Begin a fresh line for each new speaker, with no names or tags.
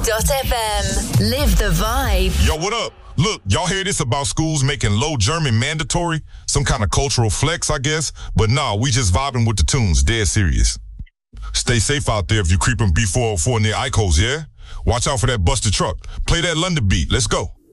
Anchor.fm. Live the vibe.
Yo, what up? Look, y'all hear this about schools making low German mandatory? Some kind of cultural flex, I guess. But nah, we just vibing with the tunes, dead serious. Stay safe out there if you creeping B404 near Icos, yeah? Watch out for that busted truck. Play that London beat. Let's go.